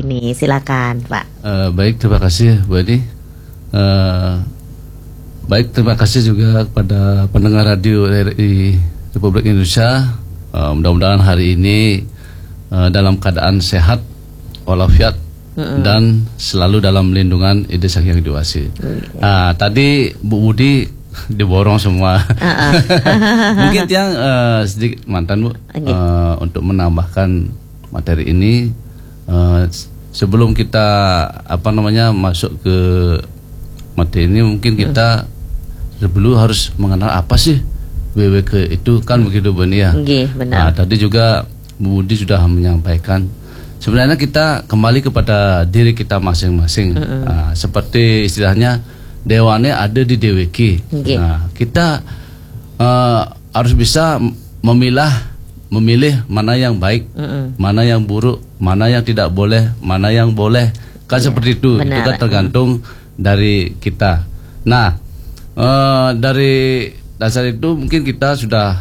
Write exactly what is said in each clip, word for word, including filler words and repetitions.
ini. Silakan Pak. Uh, baik, terima kasih Bu Edi. Uh, baik, terima kasih juga kepada pendengar radio R I Republik Indonesia. Uh, mudah-mudahan hari ini uh, dalam keadaan sehat walafiat mm-hmm. dan selalu dalam lindungan Ide Sang Hyang Widi Wasi. Mm-hmm. Uh, tadi Bu Budi diborong semua. Uh-uh. Mungkin yang uh, sedikit mantan Bu okay. uh, untuk menambahkan materi ini uh, sebelum kita apa namanya masuk ke materi ini, mungkin kita uh. dulu harus mengenal apa sih W W K itu, kan uh. begitu Bu ya. Okay, benar. Nah, tadi juga Bu Budi sudah menyampaikan sebenarnya kita kembali kepada diri kita masing-masing. Uh-uh. Nah, seperti istilahnya dewannya ada di D W K. Okay. Nah, kita uh, harus bisa memilah, memilih mana yang baik, uh-uh. mana yang buruk, mana yang tidak boleh, mana yang boleh. Kan yeah, seperti itu. Benar. Itu kan tergantung uh. dari kita. Nah, uh, dari dasar itu mungkin kita sudah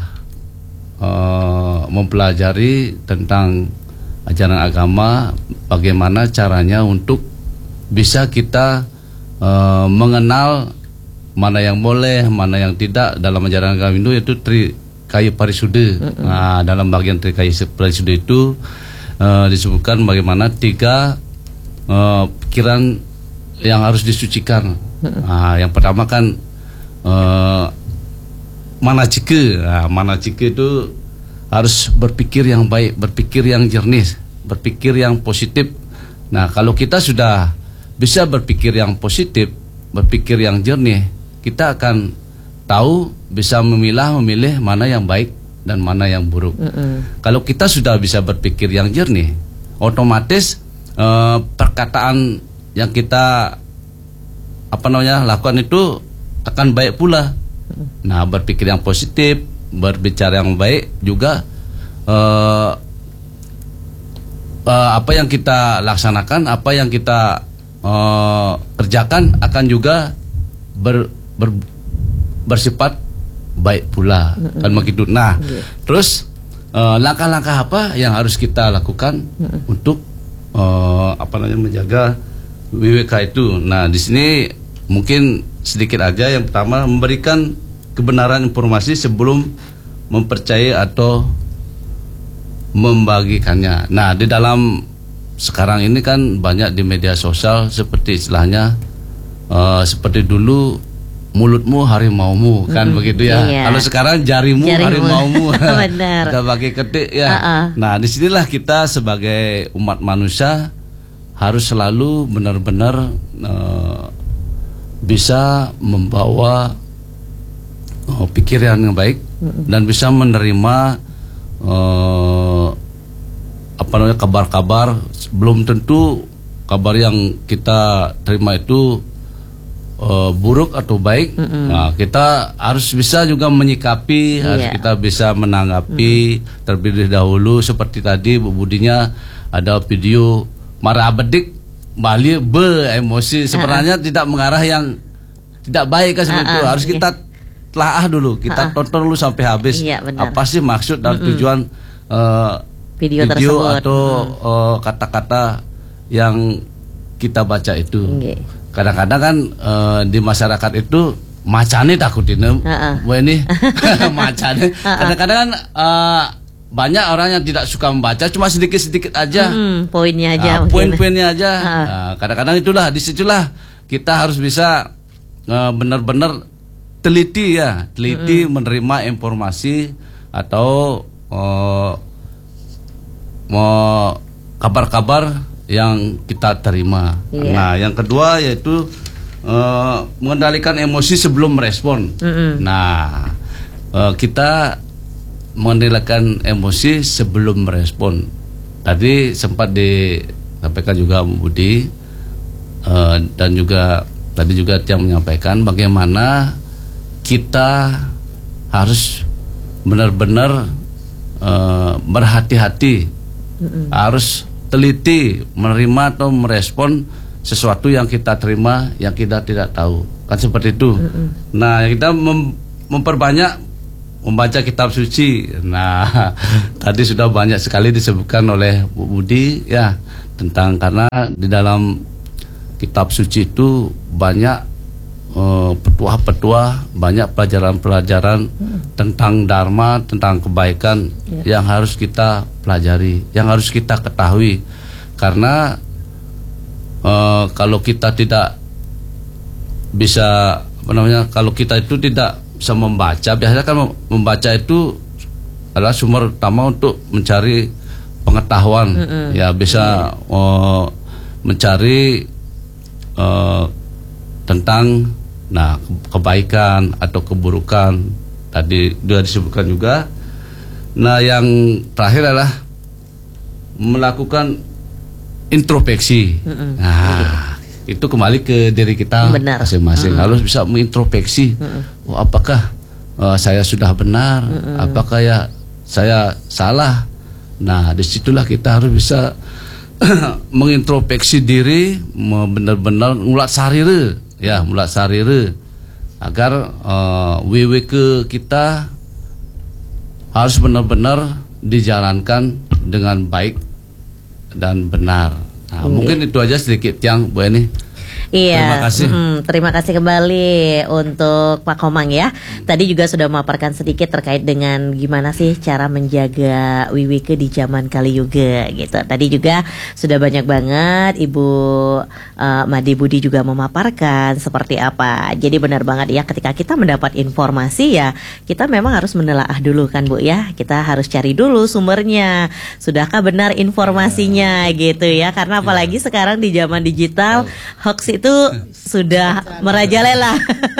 uh, mempelajari tentang ajaran agama, bagaimana caranya untuk bisa kita Uh, mengenal mana yang boleh, mana yang tidak dalam ajaran agama Hindu, yaitu Trikaya Parisuddha. Mm-hmm. Nah, dalam bagian Trikaya Parisuddha itu uh, disebutkan bagaimana tiga uh, pikiran yang harus disucikan. Mm-hmm. Nah, yang pertama kan uh, manacika. Nah, manacika itu harus berpikir yang baik, berpikir yang jernih, berpikir yang positif. Nah, kalau kita sudah bisa berpikir yang positif, berpikir yang jernih, kita akan tahu, bisa memilah, memilih mana yang baik dan mana yang buruk. Mm-hmm. Kalau kita sudah bisa berpikir yang jernih, otomatis eh, perkataan yang kita apa namanya lakukan itu akan baik pula. Nah, berpikir yang positif, berbicara yang baik juga eh, eh, apa yang kita laksanakan, apa yang kita Uh, kerjakan akan juga ber, ber, bersifat baik pula. Mm-hmm. Kan begitu. Nah, yeah. terus uh, langkah-langkah apa yang harus kita lakukan mm-hmm. untuk uh, apa namanya menjaga W W K itu? Nah, di sini mungkin sedikit aja. Yang pertama, memberikan kebenaran informasi sebelum mempercayai atau membagikannya. Nah, di dalam sekarang ini kan banyak di media sosial seperti istilahnya uh, seperti dulu mulutmu harimaumu, kan mm-hmm. begitu ya. Iya. Kalau sekarang jarimu, jarimu. harimaumu. Benar. Kita pakai ketik ya. Uh-uh. Nah, disinilah kita sebagai umat manusia harus selalu benar-benar uh, bisa membawa uh, pikiran yang baik mm-hmm. dan bisa menerima uh, apa namanya kabar-kabar. Belum tentu kabar yang kita terima itu uh, buruk atau baik. Mm-hmm. Nah, kita harus bisa juga menyikapi, yeah. harus kita bisa menanggapi mm-hmm. terlebih dahulu. Seperti tadi Bu Budinya ada video marah bedik, balik beremosi, sebenarnya uh-uh. tidak mengarah yang tidak baik kan seperti uh-uh. itu. Harus kita telaah dulu, kita uh-uh. tonton dulu sampai habis. Yeah, apa sih maksud dan mm-hmm. tujuan uh, video, video atau hmm. uh, kata-kata yang kita baca itu. Okay. Kadang-kadang kan uh, di masyarakat itu macane takutin, uh-uh. wah ini macane. Uh-uh. Kadang-kadang kan uh, banyak orang yang tidak suka membaca, cuma sedikit-sedikit aja, hmm, poinnya aja, uh, poin-poinnya aja. Uh-uh. Uh, kadang-kadang itulah, disitulah kita harus bisa uh, benar-benar teliti ya, teliti uh-uh. menerima informasi atau uh, mau kabar-kabar yang kita terima. Yeah. Nah, yang kedua yaitu uh, mengendalikan emosi sebelum merespon. Mm-hmm. Nah, uh, kita mengendalikan emosi sebelum merespon. Tadi sempat disampaikan juga Bu Budi uh, dan juga tadi juga yang menyampaikan bagaimana kita harus benar-benar uh, berhati-hati. Mm-hmm. Harus teliti menerima atau merespon sesuatu yang kita terima yang kita tidak tahu, kan seperti itu. Mm-hmm. Nah, kita mem- memperbanyak membaca kitab suci. Nah, tadi sudah banyak sekali disebutkan oleh Bu Budi ya tentang, karena di dalam kitab suci itu banyak uh, petuah-petuah, banyak pelajaran-pelajaran hmm. tentang dharma, tentang kebaikan ya. Yang harus kita pelajari, yang harus kita ketahui. Karena uh, kalau kita tidak bisa apa namanya, kalau kita itu tidak bisa membaca, biasanya kan membaca itu adalah sumber utama untuk mencari pengetahuan, mm-hmm. ya bisa uh, mencari uh, tentang nah kebaikan atau keburukan, tadi sudah disebutkan juga. Nah, yang terakhir adalah melakukan introspeksi. Mm-hmm. Nah, itu kembali ke diri kita benar. Masing-masing. Mm-hmm. Harus bisa mengintrospeksi. Mm-hmm. Oh, apakah uh, saya sudah benar? Mm-hmm. Apakah ya saya salah? Nah, disitulah kita harus bisa mengintrospeksi diri, benar-benar ngulat sarire, ya, ngulat sarire, agar uh, W W K kita harus benar-benar dijalankan dengan baik dan benar. Nah, hmm. mungkin itu aja sedikit yang Bu Eni. Iya, terima kasih. Hmm, terima kasih kembali untuk Pak Komang ya. Tadi juga sudah memaparkan sedikit terkait dengan gimana sih cara menjaga W W K di zaman Kali Yuga gitu. Tadi juga sudah banyak banget Ibu uh, Made Budi juga memaparkan seperti apa. Jadi benar banget ya, ketika kita mendapat informasi ya kita memang harus menelaah dulu kan Bu ya. Kita harus cari dulu sumbernya. Sudahkah benar informasinya ya. Gitu ya. Karena apalagi ya. Sekarang di zaman digital hoax itu sudah merajalela.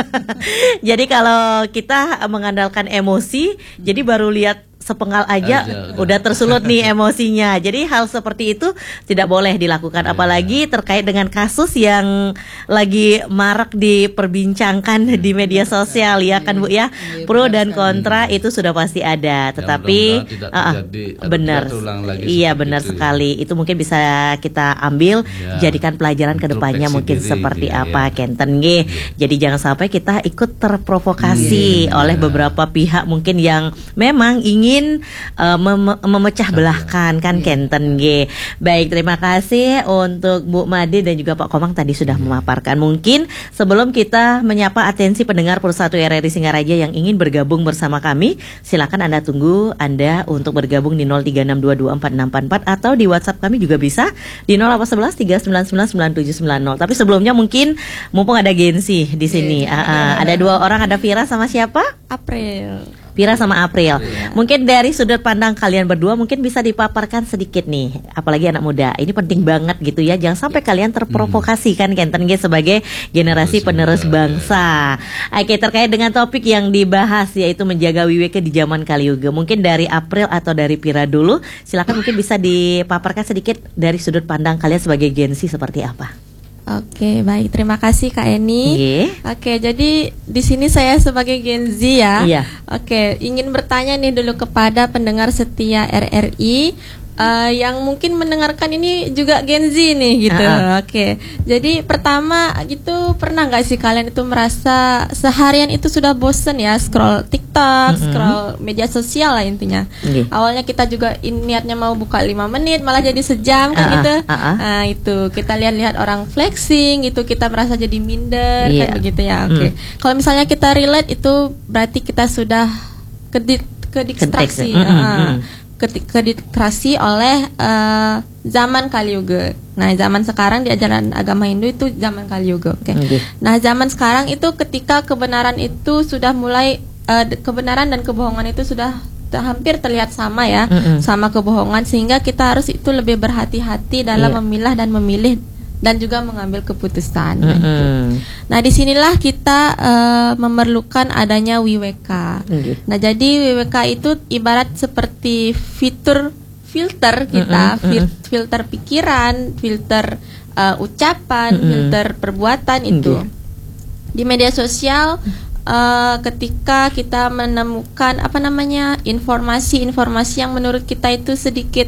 Jadi kalau kita mengandalkan emosi, jadi baru lihat sepenggal aja, aja udah tersulut nih emosinya. Jadi hal seperti itu tidak boleh dilakukan, apalagi terkait dengan kasus yang lagi marak diperbincangkan di media sosial ya kan Bu ya. Pro dan kontra itu sudah pasti ada, tetapi uh, benar, iya benar sekali. Itu mungkin bisa kita ambil, ya, jadikan pelajaran kedepannya mungkin diri, seperti ya, apa ya. Kenten G. Ya. Jadi jangan sampai kita ikut terprovokasi ya, oleh ya. beberapa pihak mungkin yang memang ingin Uh, mem- memecah belahkan kan yeah. Kenten G. Baik, terima kasih untuk Bu Made dan juga Pak Komang tadi sudah yeah. memaparkan. Mungkin sebelum kita menyapa atensi pendengar Pulsa satu R R I Singaraja yang ingin bergabung bersama kami, silakan Anda tunggu Anda untuk bergabung di nol tiga enam dua dua empat enam empat empat atau di WhatsApp kami juga bisa di nol delapan satu satu tiga sembilan sembilan sembilan tujuh sembilan nol. Tapi sebelumnya mungkin mumpung ada Gensi di sini. Yeah. Uh, uh, ada dua orang, ada Vira sama siapa? April. Vira sama April. Ya. Mungkin dari sudut pandang kalian berdua mungkin bisa dipaparkan sedikit nih, apalagi anak muda. Ini penting banget gitu ya. Jangan sampai kalian terprovokasi kan Kenten G sebagai generasi Terus penerus bangsa. Ya. Oke, terkait dengan topik yang dibahas yaitu menjaga W W K di zaman Kali Yuga. Mungkin dari April atau dari Vira dulu. Silakan mungkin bisa dipaparkan sedikit dari sudut pandang kalian sebagai Gensi seperti apa. Oke, baik. Terima kasih Kak Eni. Yeah. Oke, jadi di sini saya sebagai Gen Z ya. Yeah. Oke, ingin bertanya nih dulu kepada pendengar setia R R I uh, yang mungkin mendengarkan ini juga Gen Z nih gitu. Uh-uh. Oke, jadi pertama gitu, pernah nggak sih kalian itu merasa seharian itu sudah bosen ya scroll TikTok, mm-hmm. scroll media sosial lah intinya. Okay. Awalnya kita juga in, niatnya mau buka lima menit malah jadi sejam kan uh-uh. gitu. Uh-uh. Nah itu kita lihat-lihat orang flexing itu kita merasa jadi minder yeah. kan begitu ya. Oke, okay. mm. Kalau misalnya kita relate itu berarti kita sudah kedit kedistraksi. Mm-hmm. Kedistrasi oleh uh, zaman Kali Yuga. Nah, zaman sekarang di ajaran agama Hindu itu zaman Kali Yuga. Okay. Okay. Nah, zaman sekarang itu ketika kebenaran itu sudah mulai uh, kebenaran dan kebohongan itu sudah hampir terlihat sama ya, mm-hmm. sama kebohongan, sehingga kita harus itu lebih berhati-hati dalam yeah. memilah dan memilih dan juga mengambil keputusan. Mm-hmm. Nah, disinilah kita uh, memerlukan adanya W W K. Okay. Nah, jadi W W K itu ibarat seperti fitur filter kita, mm-hmm. fil- filter pikiran, filter uh, ucapan, mm-hmm. filter perbuatan itu. Okay. Di media sosial, uh, ketika kita menemukan apa namanya informasi-informasi yang menurut kita itu sedikit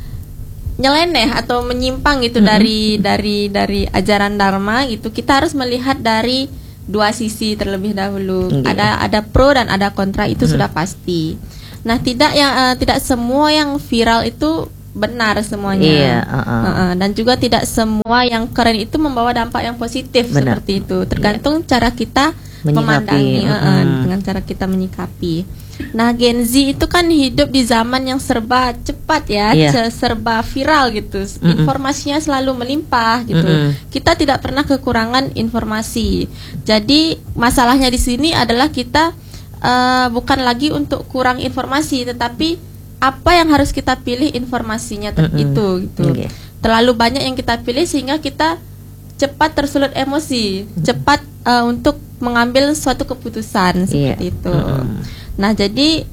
nyeleneh atau menyimpang gitu mm-hmm. dari dari dari ajaran dharma gitu, kita harus melihat dari dua sisi terlebih dahulu. Okay. Ada ada pro dan ada kontra, itu hmm. sudah pasti. Nah, tidak yang uh, tidak semua yang viral itu benar semuanya. Iya, uh -uh. Uh -uh. Dan juga tidak semua yang keren itu membawa dampak yang positif. Benar. Seperti itu. Tergantung yeah. cara kita menyikapi. memandangi, uh -uh, hmm. dengan cara kita menyikapi. Nah, Gen Z itu kan hidup di zaman yang serba cepat ya, yeah. serba viral gitu. Mm -mm. Informasinya selalu melimpah gitu. Mm -mm. Kita tidak pernah kekurangan informasi. Jadi masalahnya di sini adalah kita uh, bukan lagi untuk kurang informasi, tetapi apa yang harus kita pilih informasinya mm -mm. itu gitu. Okay. Terlalu banyak yang kita pilih sehingga kita cepat tersulut emosi, mm. cepat uh, untuk mengambil suatu keputusan seperti yeah. itu. Mm -mm. Nah, jadi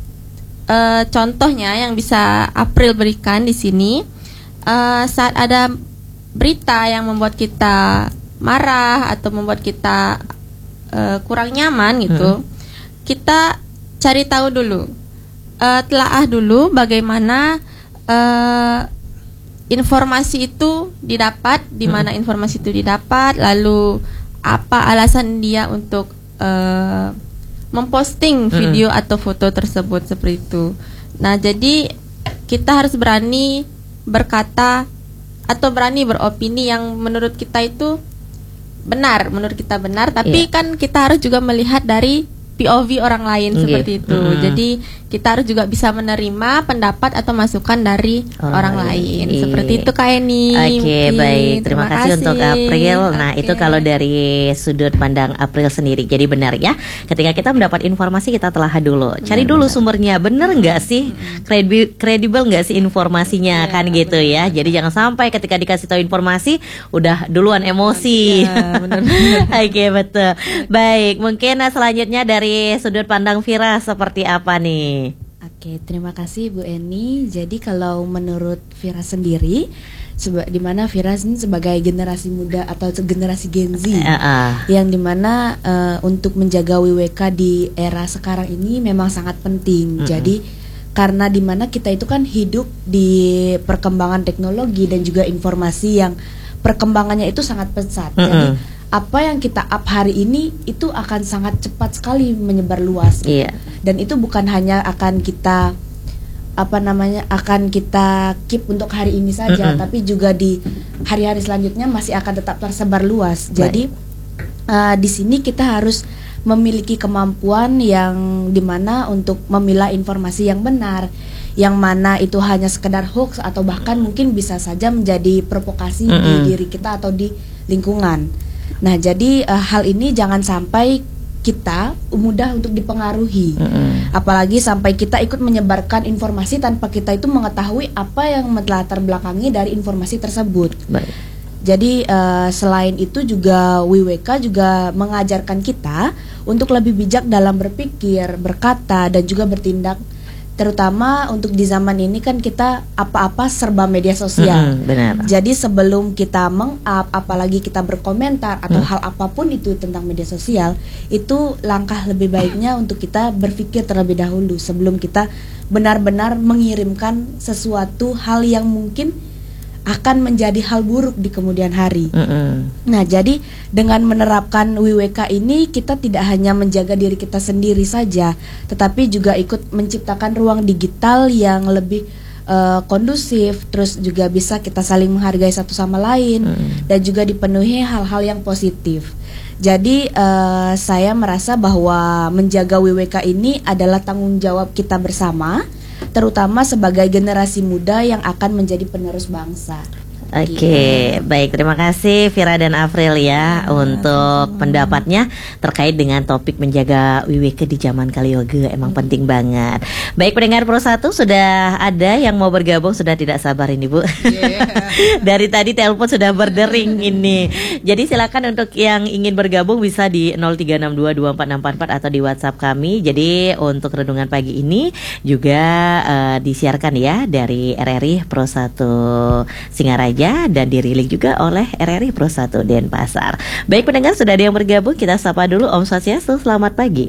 uh, contohnya yang bisa April berikan di sini, uh, saat ada berita yang membuat kita marah atau membuat kita uh, kurang nyaman gitu, hmm. kita cari tahu dulu, uh, telaah dulu bagaimana uh, informasi itu didapat, di mana hmm. informasi itu didapat, lalu apa alasan dia untuk uh, memposting video mm. atau foto tersebut seperti itu. Nah, jadi kita harus berani berkata atau berani beropini yang menurut kita itu benar, menurut kita benar, tapi yeah. kan kita harus juga melihat dari P O V orang lain okay. seperti itu. Mm. Jadi kita harus juga bisa menerima pendapat atau masukan dari orang, orang lain. lain. Seperti itu Kak Eni. Oke, okay, baik. Terima, Terima kasih untuk April. Nah, okay. itu kalau dari sudut pandang April sendiri. Jadi benar ya, ketika kita mendapat informasi kita telah dulu. Cari benar, dulu benar. sumbernya. Benar nggak sih? Kredibel kredibel nggak sih informasinya? Yeah, kan gitu benar. ya. Jadi jangan sampai ketika dikasih tahu informasi udah duluan emosi. Ya, benar. Oke, okay, betul. Baik, mungkin selanjutnya dari sudut pandang Vira seperti apa nih? Oke, terima kasih Bu Eni. Jadi kalau menurut Vira sendiri, seba- dimana Vira ini sebagai generasi muda atau generasi Gen Z, uh, uh. yang dimana uh, untuk menjaga W W K di era sekarang ini memang sangat penting. Uh-uh. Jadi karena dimana kita itu kan hidup di perkembangan teknologi dan juga informasi yang perkembangannya itu sangat pesat. Uh-uh. Jadi apa yang kita up hari ini itu akan sangat cepat sekali menyebar luas. Iya. Dan itu bukan hanya akan kita apa namanya akan kita keep untuk hari ini saja, mm-mm. tapi juga di hari-hari selanjutnya masih akan tetap tersebar luas. Baik. Jadi uh, di sini kita harus memiliki kemampuan yang dimana untuk memilah informasi yang benar, yang mana itu hanya sekedar hoax atau bahkan mungkin bisa saja menjadi provokasi mm-mm. di diri kita atau di lingkungan. Nah, jadi uh, hal ini jangan sampai kita mudah untuk dipengaruhi, mm-hmm. apalagi sampai kita ikut menyebarkan informasi tanpa kita itu mengetahui apa yang melatar belakangi dari informasi tersebut. Baik. Jadi uh, selain itu juga W W K juga mengajarkan kita untuk lebih bijak dalam berpikir, berkata, dan juga bertindak. Terutama untuk di zaman ini kan kita apa-apa serba media sosial. Mm-hmm, benar. Jadi sebelum kita meng-up, apalagi kita berkomentar atau mm. hal apapun itu tentang media sosial, itu langkah lebih baiknya untuk kita berpikir terlebih dahulu sebelum kita benar-benar mengirimkan sesuatu hal yang mungkin akan menjadi hal buruk di kemudian hari. Mm-hmm. Nah, jadi dengan menerapkan W W K ini kita tidak hanya menjaga diri kita sendiri saja, tetapi juga ikut menciptakan ruang digital yang lebih uh, kondusif, terus juga bisa kita saling menghargai satu sama lain, mm-hmm. dan juga dipenuhi hal-hal yang positif. Jadi uh, saya merasa bahwa menjaga W W K ini adalah tanggung jawab kita bersama, terutama sebagai generasi muda yang akan menjadi penerus bangsa. Oke, okay, baik, terima kasih Vira dan April ya, ya untuk sama. pendapatnya terkait dengan topik menjaga W W K di zaman Kaliyoga. Emang hmm. penting banget. Baik, pendengar Pro satu sudah ada yang mau bergabung, sudah tidak sabar ini Bu. Yeah. Dari tadi telepon sudah berdering ini. Jadi silakan untuk yang ingin bergabung bisa di nol tiga enam dua dua empat enam empat empat atau di WhatsApp kami. Jadi untuk renungan pagi ini juga uh, disiarkan ya dari R R I Pro satu Singaraja dan dirilis juga oleh R R I Pro satu Denpasar. Baik pendengar, sudah ada yang bergabung, kita sapa dulu. Om Swastiastu, selamat pagi.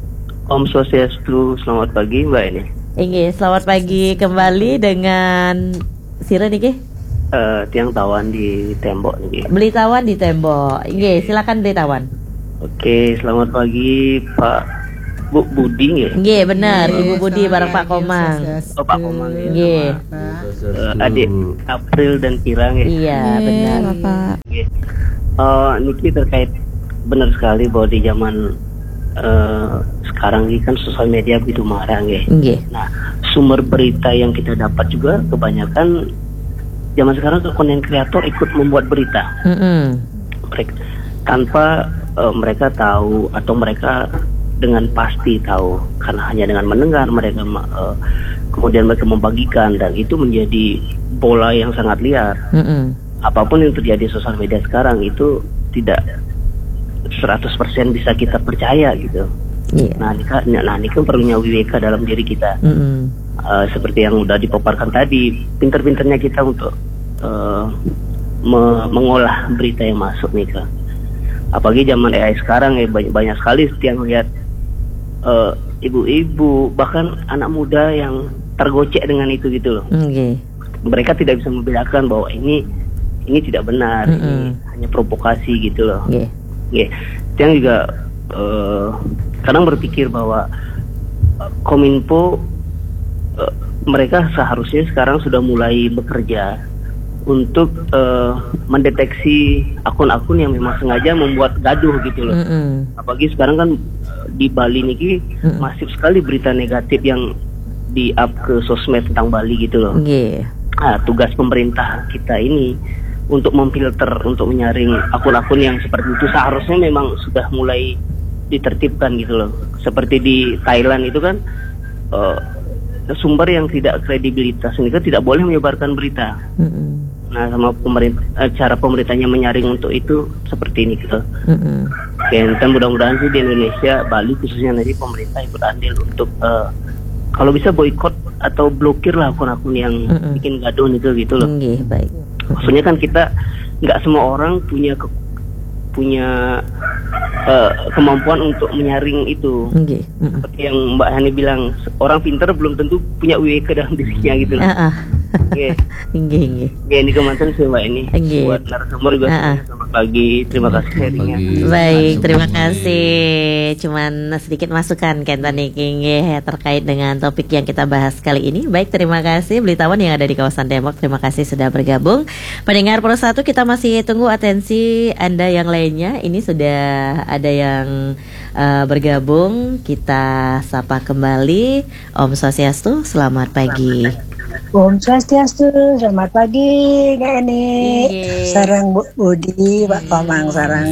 Om Swastiastu, selamat pagi Mbak ini. Ini selamat pagi kembali dengan Sira nih. Uh, tiang tawan di tembok nih. Beli tawan di tembok. Ini silakan beli tawan. Oke, selamat pagi Pak Bu Budi nggih. Nggih, bener Ibu Budi bareng Pak Komang. Oh, Pak Komang. Nggih. Uh, adik April dan Kira nggih. Iya, benar. Bapak. Nggih. Uh, Niki terkait benar sekali bahwa di zaman uh, sekarang ini kan sosial media begitu marah nggih. Nggih. Nah, sumber berita yang kita dapat juga kebanyakan zaman sekarang ke konten kreator ikut membuat berita. Mm-mm. Mereka, tanpa uh, mereka tahu atau mereka dengan pasti tahu, karena hanya dengan mendengar mereka uh, kemudian mereka membagikan, dan itu menjadi bola yang sangat liar. Mm-mm. Apapun yang terjadi di sosial media sekarang itu tidak seratus persen bisa kita percaya gitu. Iya. Nah, ini kan, nah ini kan perlunya W W K dalam diri kita. Mm-mm. Uh, seperti yang udah dipaparkan tadi, pinter-pinternya kita untuk uh, me- mengolah berita yang masuk nih Kak. Apalagi zaman A I sekarang ya, banyak, banyak sekali setiap melihat uh, ibu-ibu bahkan anak muda yang tergocek dengan itu gitu loh. Nggih. Mereka tidak bisa membedakan bahwa ini ini tidak benar, Mm-mm. ini hanya provokasi gitu loh. Nggih. Nggih. Yang juga uh, kadang berpikir bahwa uh, Kominfo uh, mereka seharusnya sekarang sudah mulai bekerja untuk uh, mendeteksi akun-akun yang memang sengaja membuat gaduh gitu loh. Mm-mm. Apalagi sekarang kan uh, di Bali niki Mm-mm. masif sekali berita negatif yang di-up ke sosmed tentang Bali gitu loh. Nggih. Nah, tugas pemerintah kita ini untuk memfilter, untuk menyaring akun-akun yang seperti itu seharusnya memang sudah mulai ditertibkan gitu loh. Seperti di Thailand itu kan uh, sumber yang tidak kredibilitas ini kan tidak boleh menyebarkan berita. Mm-mm. Nah, sama pemerintah, uh, cara pemerintahnya menyaring untuk itu seperti ini gitu. Mm-mm. Dan mudah-mudahan sih di Indonesia, Bali khususnya nanti pemerintah ikut andil untuk uh, kalau bisa boikot atau blokir lah akun-akun yang Mm-mm. bikin gaduh itu gitu loh. Nggih, baik. Maksudnya kan kita nggak semua orang punya ke, punya uh, kemampuan untuk menyaring itu. Nggih. Mm-mm. Seperti yang Mbak Hani bilang, orang pintar belum tentu punya W W K dalam dirinya gitu loh. Ah, ah. Oke, Nggih, nggih. oke, ini kemantan sih Mbak ini. Nggih. Buat narasumber juga Ah, ah. selamat pagi, terima kasih sharingnya. Pagi. Baik, terima Pagi. kasih. Cuman sedikit masukan Kentan niki nggih terkait dengan topik yang kita bahas kali ini. Baik, terima kasih Belitawan yang ada di kawasan Depok. Terima kasih sudah bergabung. Pendengar Pro satu, kita masih tunggu atensi Anda yang lainnya. Ini sudah ada yang uh, bergabung. Kita sapa kembali. Om Swastiastu, selamat pagi. Om Swastiastu, selamat pagi Kak Eni. Iya. Sarang Bu Budi, Pak Komang, sarang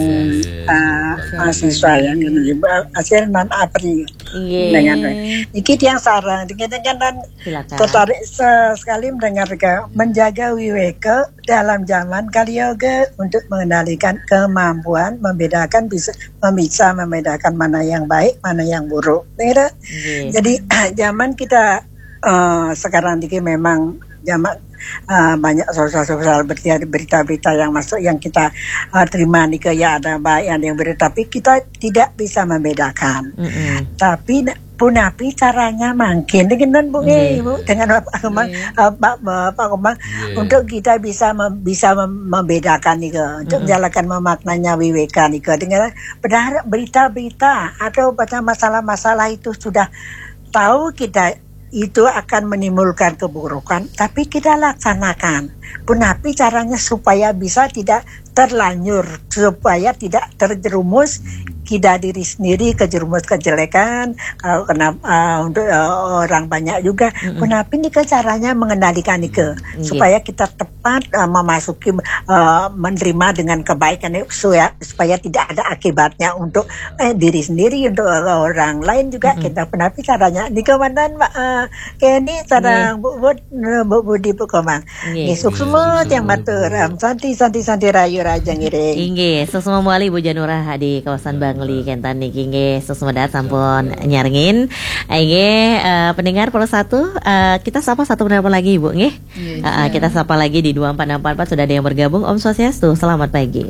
uh, mahasiswa yang ini, hasil non April. Nggih. Dengan dikit yang sarang, dikit kan dan Silakan. tertarik se- sekali mendengar ke menjaga W W K dalam zaman kali yoga untuk mengendalikan kemampuan membedakan bisa bisa membedakan mana yang baik, mana yang buruk. Begitu? Nggih. Jadi zaman kita Uh, sekarang ini memang zaman uh, banyak sosial-sosial berita-berita yang masuk yang kita uh, terima nih ke ya ada baik ada yang berita, tapi kita tidak bisa membedakan. Mm-mm. Tapi punapi caranya makin dengan Bu Yeah. Ibu dengan Pak Komang uh, Pak Pak Komang Yeah. untuk kita bisa mem, bisa mem, membedakan nih ke untuk Mm-mm. menjalankan memaknanya W W K nih ke dengan benar berita-berita atau pada masalah-masalah itu sudah tahu kita itu akan menimbulkan keburukan, tapi kita laksanakan. Punapi caranya supaya bisa tidak terlanjur, supaya tidak terjerumus kita diri sendiri kejerumus kejelekan. Kalau kena uh, untuk uh, orang banyak juga, Mm-mm. punapi ini ke caranya mengendalikan ini ke Mm, supaya kita tepat uh, memasuki uh, menerima dengan kebaikan itu supaya, supaya tidak ada akibatnya untuk eh, diri sendiri, untuk uh, orang lain juga. Mm-mm. Kita punapi caranya di komandan Mbak uh, Kenny sareng Bu Bu Bu Budi Bu Komang. Nggih. Ngisuk semua yang matur am santi santi santi rayu raja ngiring. Inggih, susuma muali Bu Janurah di kawasan Bangli Kentan niki nggih susmedat sampun nyaringin. Inggih eh, pendengar Pro satu, eh, kita sapa satu pendengar lagi Ibu nggih. Eh, kita sapa lagi di dua empat enam empat empat sudah ada yang bergabung. Om Swastiastu, selamat pagi.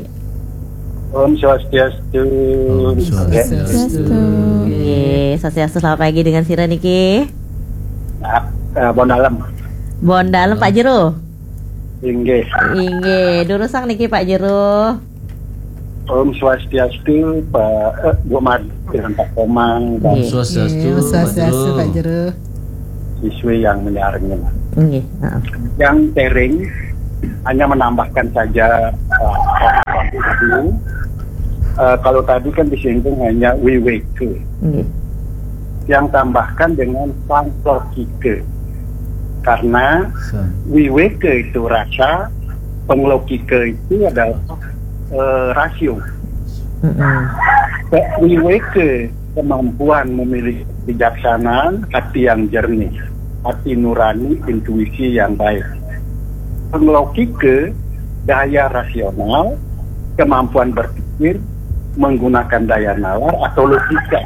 Om Swastiastu. Om Swastiastu. Nggih, Swastiastu selamat pagi dengan sira niki. Ah, bon dalam. Bon dalem Pak Jero. Inggih. Inggih, durusang niki Pak Jero. Om Swastiastu, Pak eh, Bu Madi dengan Pak Komang dan Nggih. Swastiastu, Nggih, Swastiastu Pak Pak Jero. siswi yang menyaringnya. Nggih, heeh. Yang sharing hanya menambahkan saja uh, itu. Uh, kalau tadi kan disinggung hanya wiweke, Nggih. yang tambahkan dengan panglokike, karena wiweke itu rasa, penglokike itu adalah uh, rasio. Heeh. Wiweke kemampuan memiliki kebijaksanaan, hati yang jernih, hati nurani, intuisi yang baik. Penglokike daya rasional, kemampuan berpikir menggunakan daya nalar atau logika.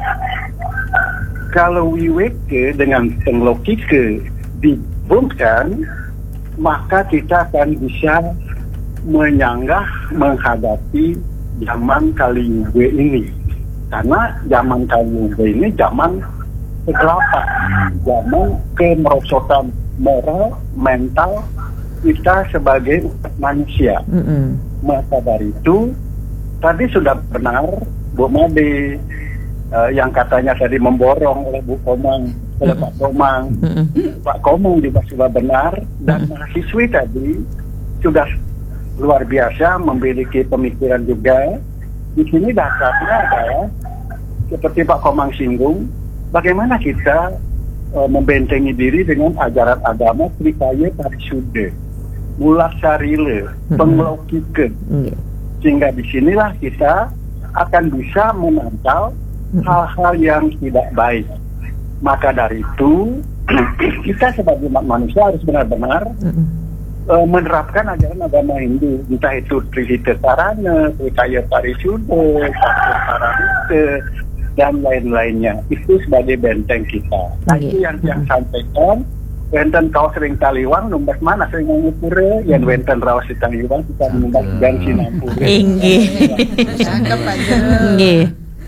Kalau wiweke dengan penglokike digabungkan, maka kita akan bisa menyanggah menghadapi zaman Kaliuge ini. Karena zaman Kaliuge ini zaman kegelapan, zaman kemerosotan moral, mental kita sebagai manusia. Heeh. Maka dari itu tadi sudah benar Bu Made uh, yang katanya tadi memborong oleh Bu Komang, oleh Pak Komang. Heeh. Pak Komang juga sudah benar, dan mahasiswi tadi sudah luar biasa memiliki pemikiran juga. Di sini dasarnya adalah seperti Pak Komang singgung, bagaimana kita uh, membentengi diri dengan ajaran agama Trikaya Parisude, Mulasarile, Penglokike. Nggih. Sehingga disinilah kita akan bisa memantau hal-hal yang tidak baik. Maka dari itu kita sebagai umat manusia harus benar-benar Heeh. uh, menerapkan ajaran agama Hindu, entah itu Trihita Sarana, Trikaya Parisude, Saranite, dan lain-lainnya. Itu sebagai benteng kita. Nah, itu yang yang sampaikan. Wenten kau sering taliwang, numbas mana sering mengupure, yang wenten rawas di taliwang, kita numbas dan sinampure. Nggih. Cakep Pak Jero. Nggih.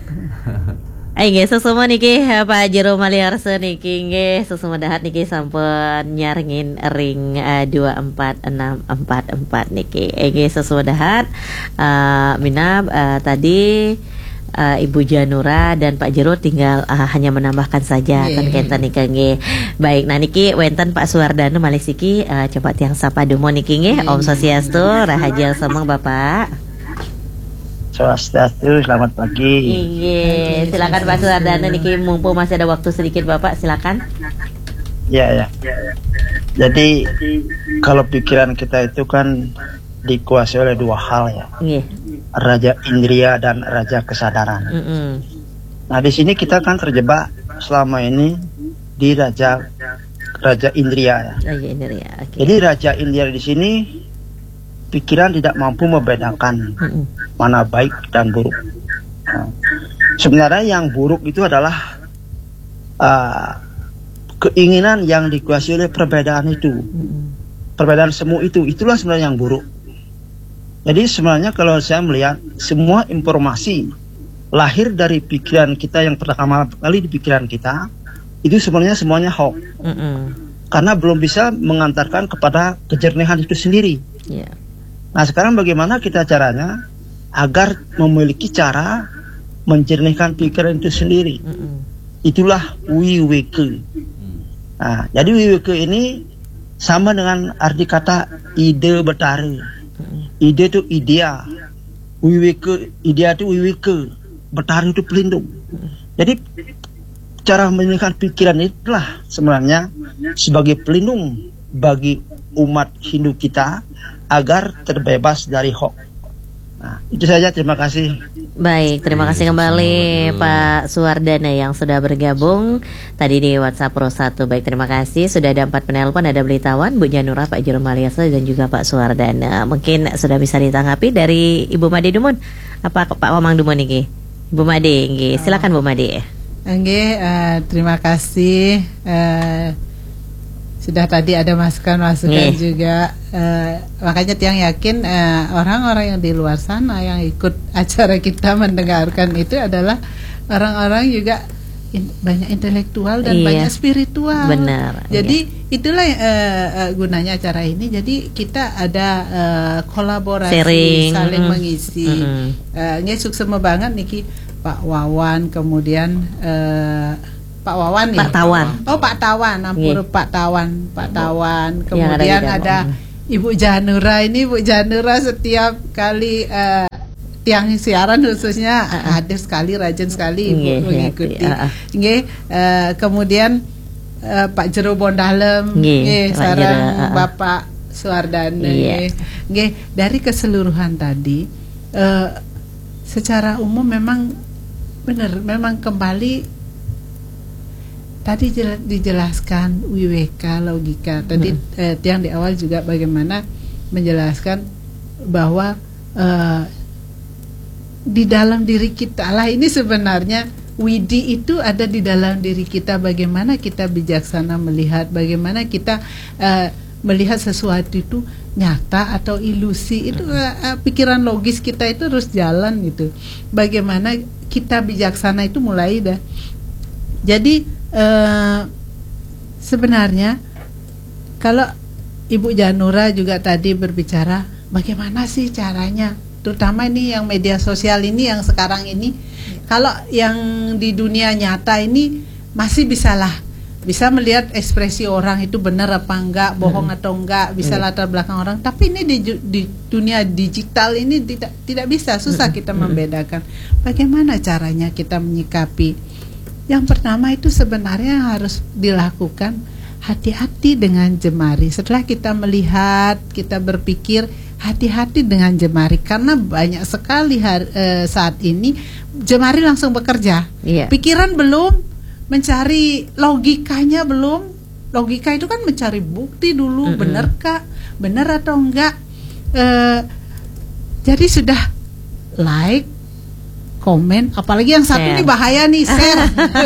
Ayo nggih sesama niki Pak Jero Maliarse niki nggih sesama dahat niki sampun nyaringin ring uh, dua empat enam empat empat niki. Eh nggih sesama dahat uh, Minab uh, tadi uh, Ibu Janura dan Pak Jero tinggal uh, hanya menambahkan saja Nggih. kan kenten niki nggih. Baik, nah niki wenten Pak Suwardana malih siki uh, coba tiang sapa dumo niki nggih. Om Swastiastu, rahaja samang Bapak. Swastiastu, selamat pagi. Iya, silakan Pak Suwardana niki mumpung masih ada waktu sedikit Bapak, silakan. Ya, ya. Jadi kalau pikiran kita itu kan dikuasai oleh dua hal ya, Nggih. raja indria dan raja kesadaran. Mm-mm. Nah di sini kita kan terjebak selama ini di raja raja indria ya. Oh iya ini ya. Oke. Jadi raja indria di sini pikiran tidak mampu membedakan Mm-mm. mana baik dan buruk. Nah, sebenarnya yang buruk itu adalah uh, keinginan yang dikuasai oleh perbedaan itu, Mm-mm. perbedaan semu itu, itulah sebenarnya yang buruk. Jadi sebenarnya kalau saya melihat semua informasi lahir dari pikiran kita yang pertama kali di pikiran kita, itu sebenarnya semuanya hoax. Mm-mm. Karena belum bisa mengantarkan kepada kejernihan itu sendiri. Iya. Nah sekarang bagaimana kita caranya agar memiliki cara menjernihkan pikiran itu sendiri? Mm-mm. Itulah wiweke. Nah, jadi wiweke ini sama dengan arti kata ide betara. Ide itu idea, wiweke idea itu wiweke, betara itu pelindung. Jadi cara menjernihkan pikiran itulah sebenarnya sebagai pelindung bagi umat Hindu kita agar terbebas dari hoax. Nah, itu saja, terima kasih. Baik, terima kasih kembali Pak Suwardana yang sudah bergabung tadi di WhatsApp Pro satu. Baik, terima kasih. Sudah ada empat penelpon, ada Belitawan, Bu Janura, Pak Jero Maliarse dan juga Pak Suwardana. Mungkin sudah bisa ditanggapi dari Ibu Made Dumon. Apa Pak Wamang Dumon niki? Ibu Made, nggih. Silakan Bu Made. Nggih, uh, terima kasih. Uh, sudah tadi ada masukan-masukan Nih. juga. Uh, makanya Tiang yakin uh, orang-orang yang di luar sana yang ikut acara kita mendengarkan itu adalah orang-orang juga in, banyak intelektual dan Iya. banyak spiritual. Benar. Jadi iya. itulah uh, uh, gunanya acara ini. Jadi kita ada uh, kolaborasi, Sharing. saling Mm. mengisi. Mm. Uh, ini suksema banget niki Pak Wawan, kemudian uh, Pak Wawan Pak ya. Tawan. Oh Pak Tawan, ampun Iya. Pak Tawan, Pak Tawan. Yang Kemudian ada di ada Ibu Janura. Ini Ibu Janura setiap kali uh, tiang siaran khususnya uh, hadir sekali, rajin sekali Ibu Nggih, mengikuti. uh, uh. Nggih, uh, kemudian uh, Pak Jero Bondalem, Nggih, nggih, Pak sareng Jero, uh, uh. Bapak Suardane. Iya. Nggih. Nggih, dari keseluruhan tadi uh, secara umum memang benar, memang kembali tadi jel- dijelaskan W W K logika. Tadi Hmm. eh, tiang di awal juga bagaimana menjelaskan bahwa eh, di dalam diri kita lah ini sebenarnya Widi itu ada di dalam diri kita. Bagaimana kita bijaksana melihat, bagaimana kita eh, melihat sesuatu itu nyata atau ilusi. Itu eh, pikiran logis kita itu harus jalan gitu. Bagaimana kita bijaksana itu mulai dah. Jadi eh, sebenarnya kalau Ibu Janura juga tadi berbicara bagaimana sih caranya, terutama ini yang media sosial ini yang sekarang ini, kalau yang di dunia nyata ini masih bisalah bisa melihat ekspresi orang itu benar apa enggak, bohong hmm. atau enggak, bisa hmm. latar belakang orang. Tapi ini di, di dunia digital ini tidak tidak bisa, susah hmm. kita membedakan. Bagaimana caranya kita menyikapi? Yang pertama itu sebenarnya harus dilakukan hati-hati dengan jemari. Setelah kita melihat, kita berpikir hati-hati dengan jemari karena banyak sekali hari, eh, saat ini jemari langsung bekerja. Iya. Pikiran belum, mencari logikanya belum. Logika itu kan mencari bukti dulu, mm-hmm. benar kah, benar atau enggak. Eh, jadi sudah like, komen, apalagi yang satu share. Ini bahaya nih, share.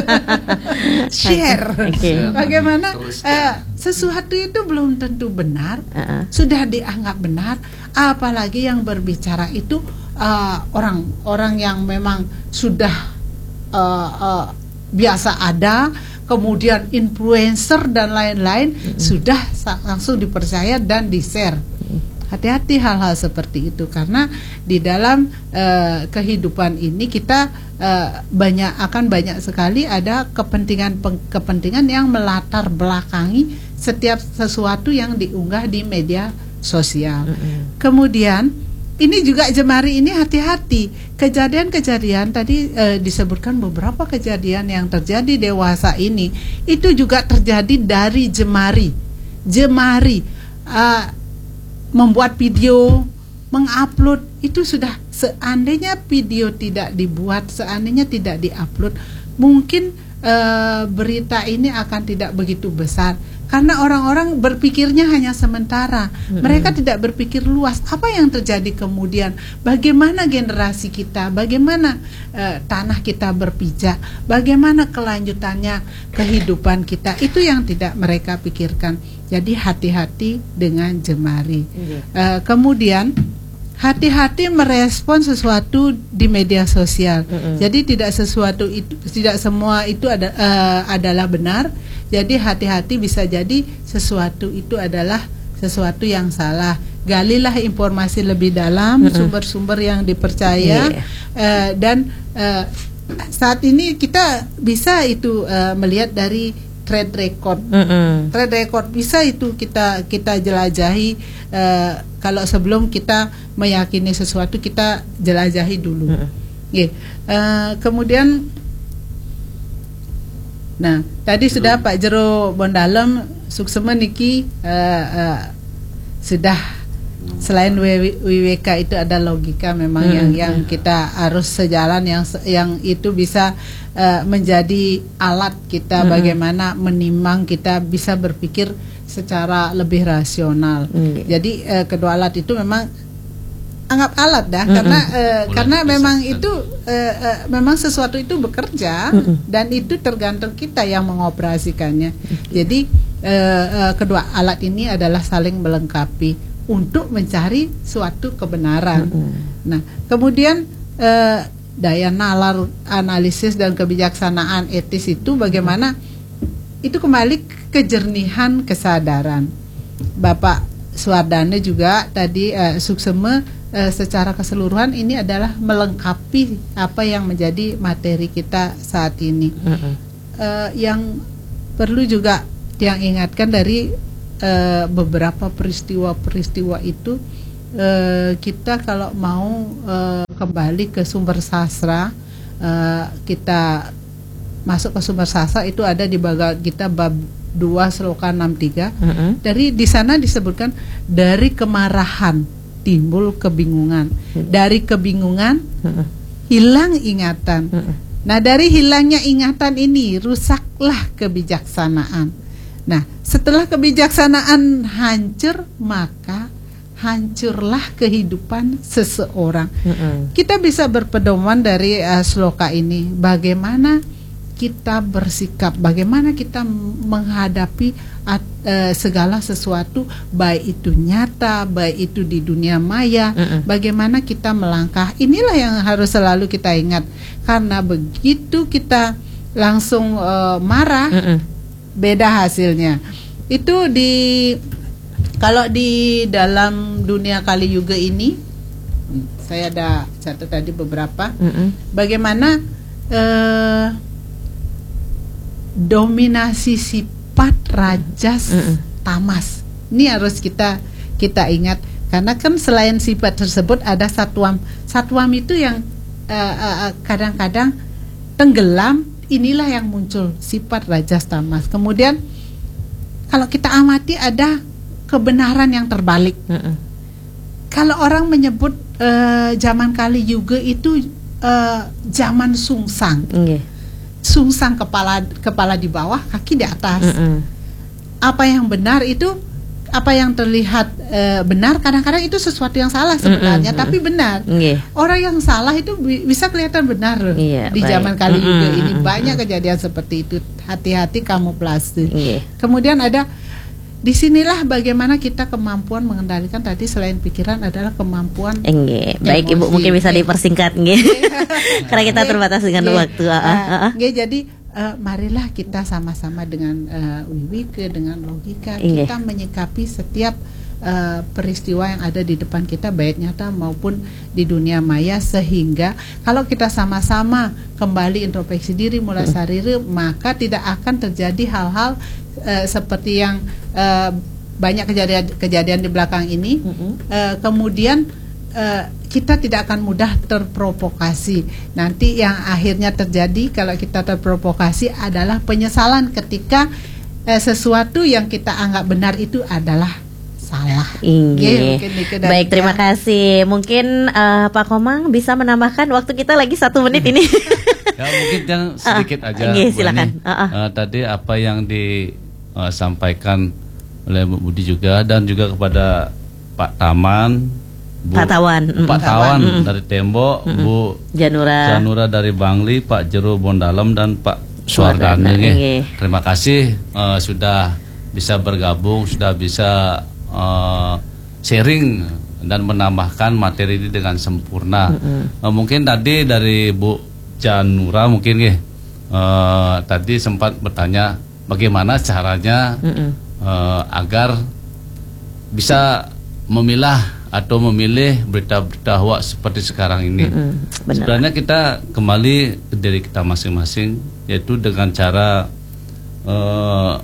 Share. Okay. Bagaimana eh, sesuatu itu belum tentu benar, uh-uh. sudah dianggap benar, apalagi yang berbicara itu uh, orang-orang yang memang sudah uh, uh, biasa ada, kemudian influencer dan lain-lain, mm-hmm. sudah langsung dipercaya dan di-share. Hati-hati hal-hal seperti itu karena di dalam uh, kehidupan ini kita uh, banyak akan banyak sekali ada kepentingan-kepentingan yang melatar belakangi setiap sesuatu yang diunggah di media sosial. Mm-hmm. Kemudian ini juga jemari ini hati-hati. Kejadian-kejadian tadi uh, disebutkan beberapa kejadian yang terjadi dewasa ini itu juga terjadi dari jemari. Jemari uh, membuat video, mengupload itu sudah, seandainya video tidak dibuat, seandainya tidak diupload, mungkin e, berita ini akan tidak begitu besar karena orang-orang berpikirnya hanya sementara. Mm-hmm. Mereka tidak berpikir luas apa yang terjadi kemudian, bagaimana generasi kita, bagaimana e, tanah kita berpijak, bagaimana kelanjutannya kehidupan kita, itu yang tidak mereka pikirkan. Jadi hati-hati dengan jemari. Mm-hmm. uh, Kemudian hati-hati merespon sesuatu di media sosial. Mm-hmm. Jadi tidak sesuatu itu, tidak semua itu ada, uh, adalah benar. Jadi hati-hati, bisa jadi sesuatu itu adalah sesuatu yang salah. Galilah informasi lebih dalam, mm-hmm. sumber-sumber yang dipercaya. Yeah. uh, Dan uh, saat ini kita bisa itu uh, melihat dari trade record, mm-hmm. trade record bisa itu kita kita jelajahi. Uh, kalau sebelum kita meyakini sesuatu kita jelajahi dulu. Mm-hmm. Yeah. Uh, kemudian, nah tadi sudah Pak Jero Bondalem suksema niki uh, uh, sudah. Selain W W K itu ada logika memang hmm. yang yang kita harus sejalan, yang yang itu bisa uh, menjadi alat kita hmm. bagaimana menimang, kita bisa berpikir secara lebih rasional. Hmm. Jadi uh, kedua alat itu memang anggap alat dah, hmm. karena uh, karena memang itu uh, uh, memang sesuatu itu bekerja hmm. dan itu tergantung kita yang mengoperasikannya. Hmm. Jadi uh, uh, kedua alat ini adalah saling melengkapi untuk mencari suatu kebenaran. Mm-hmm. Nah, kemudian eh, daya nalar analisis dan kebijaksanaan etis itu bagaimana itu kembali kejernihan kesadaran. Bapak Suardane juga tadi uh, Suksema uh, secara keseluruhan ini adalah melengkapi apa yang menjadi materi kita saat ini. Uh-uh. Uh, yang perlu juga yang ingatkan dari uh, beberapa peristiwa-peristiwa itu, uh, kita kalau mau uh, kembali ke sumber sastra, uh, kita masuk ke sumber sastra itu ada di Bhagavad Gita bab dua sloka enam puluh tiga. Uh-huh. Dari di sana disebutkan dari kemarahan timbul kebingungan. Uh-huh. Dari kebingungan uh-huh. hilang ingatan. Uh-huh. Nah, dari hilangnya ingatan ini rusaklah kebijaksanaan. Nah, setelah kebijaksanaan hancur, maka hancurlah kehidupan seseorang. Uh-huh. Kita bisa berpedoman dari uh, sloka ini bagaimana kita bersikap, bagaimana kita menghadapi at, e, segala sesuatu, baik itu nyata, baik itu di dunia maya, uh-uh. bagaimana kita melangkah. Inilah yang harus selalu kita ingat, karena begitu kita langsung e, marah, uh-uh. beda hasilnya. Itu di kalau di dalam dunia Kali Yuga ini, saya ada catat tadi beberapa, uh-uh. bagaimana e, dominasi sifat rajas mm-mm. tamas. Ini harus kita kita ingat, karena kan selain sifat tersebut ada satwam. Satwam itu yang uh, uh, kadang-kadang tenggelam, inilah yang muncul sifat rajas tamas. Kemudian kalau kita amati ada kebenaran yang terbalik. Mm-mm. Kalau orang menyebut uh, zaman Kali Yuga itu uh, zaman sungsang. Okay. Sungsang kepala kepala di bawah, kaki di atas. Mm-mm. Apa yang benar itu, apa yang terlihat e, benar, kadang-kadang itu sesuatu yang salah sebenarnya, mm-mm. tapi benar. Yeah. Orang yang salah itu bi- bisa kelihatan benar. Yeah, di baik. Zaman Kali Yuga ini banyak kejadian seperti itu. Hati-hati kamuflase. Yeah. Kemudian ada disinilah bagaimana kita kemampuan mengendalikan tadi selain pikiran adalah kemampuan. Nge, baik Ibu, mungkin bisa nge. dipersingkat nge. Karena kita nge. terbatas dengan nge. waktu. Uh, uh, uh. Nge, jadi uh, marilah kita sama-sama dengan uh, wiwike, dengan logika nge. kita menyikapi setiap uh, peristiwa yang ada di depan kita, baik nyata maupun di dunia maya, sehingga kalau kita sama-sama kembali introspeksi diri, mulai sariri, maka tidak akan terjadi hal-hal Uh, seperti yang uh, banyak kejadian-kejadian di belakang ini. Mm-hmm. uh, kemudian uh, kita tidak akan mudah terprovokasi. Nanti yang akhirnya terjadi kalau kita terprovokasi adalah penyesalan ketika uh, sesuatu yang kita anggap benar itu adalah salah. Iya. Baik, terima kasih. Mungkin uh, Pak Komang bisa menambahkan, waktu kita lagi satu menit ini. Ya, mungkin yang sedikit uh, aja. Okay, silakan. Uh, uh. Uh, tadi apa yang disampaikan uh, oleh Bu Budi juga, dan juga kepada Pak Taman, Bu, Pak Tawan, Pak Tawan mm. dari Tembok, mm. Bu Janura, Janura dari Bangli, Pak Jero Bondalem, dan Pak Suardane. Okay. Terima kasih uh, sudah bisa bergabung, sudah bisa uh, sharing dan menambahkan materi ini dengan sempurna. Mm-hmm. Uh, mungkin tadi dari Bu Janura mungkin ya uh, tadi sempat bertanya bagaimana caranya uh, agar bisa memilah atau memilih berita-berita hoax seperti sekarang ini. Mm-hmm. Sebenarnya kita kembali ke diri kita masing-masing, yaitu dengan cara uh,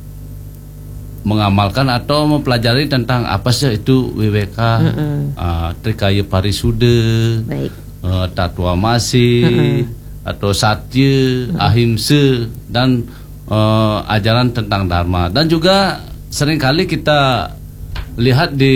mengamalkan atau mempelajari tentang apa sih itu W W K, mm-hmm. uh, Trikaya Parisude, baik. Uh, Tatwa Masi, mm-hmm. atau Satya, mm-hmm. Ahimsa, dan uh, ajaran tentang Dharma. Dan juga seringkali kita lihat di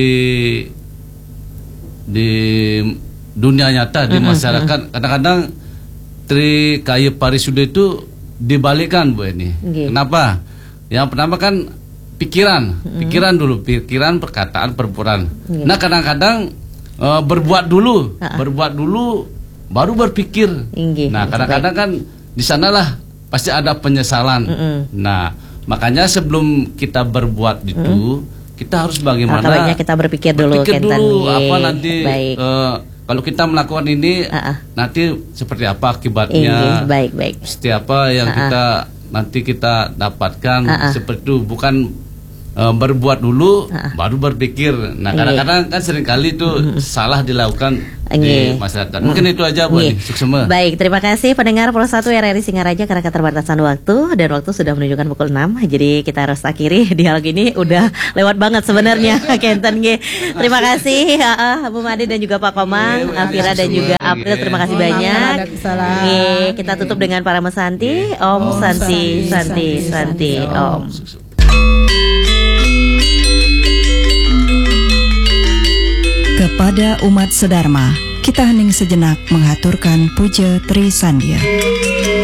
di dunia nyata, di masyarakat, mm-hmm. kadang-kadang Trikaya Parisude itu dibalikkan, Bu ini. Okay. Kenapa? Yang pertama kan pikiran, mm-hmm. pikiran dulu, pikiran, perkataan, perbuatan. Okay. Nah, kadang-kadang Uh, berbuat dulu, uh-uh. berbuat dulu, baru berpikir. Inggi, nah, kadang-kadang kan di sanalah pasti ada penyesalan. Uh-uh. Nah, makanya sebelum kita berbuat itu, uh-uh. kita harus bagaimana? Nah, kita berpikir dulu, berpikir dulu apa nanti uh, kalau kita melakukan ini uh-uh. nanti seperti apa akibatnya? Iya, baik baik. Setiap apa yang uh-uh. kita nanti kita dapatkan uh-uh. seperti itu, bukan uh, berbuat dulu uh-uh. baru berpikir. Nah kadang-kadang kan seringkali itu uh-huh. salah dilakukan di masyarakat. Mungkin itu aja buat Suksema. Baik, terima kasih pendengar Pro satu R R I Singaraja, karena keterbatasan waktu dan waktu sudah menunjukkan pukul enam. Jadi kita harus akhiri dialog ini, udah lewat banget sebenarnya. Kenten G. Terima kasih uh, Bu Made dan juga Pak Komang, Alvira dan juga April, terima kasih banyak. Nge, kita tutup dengan para mesanti. Om Santi Santi Santi Om. Kepada umat sedharma, kita hening sejenak mengaturkan puja Tri Sandia.